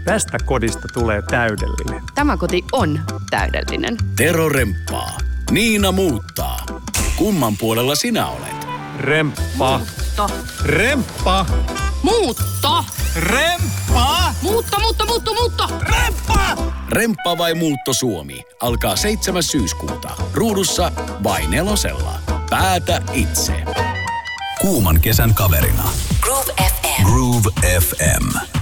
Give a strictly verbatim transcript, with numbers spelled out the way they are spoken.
Tästä kodista tulee täydellinen. Tämä koti on täydellinen. Tero remppaa. Niina muuttaa. Kumman puolella sinä olet? Remppa. Muutto. Remppa. Muutto. Remppa. Muutto, muutto, muutto, muutto. Remppa. Remppa vai Muutto Suomi alkaa seitsemäs syyskuuta. Ruudussa vai nelosella. Päätä itse. Kuuman kesän kaverina. Groove F M. Groove F M.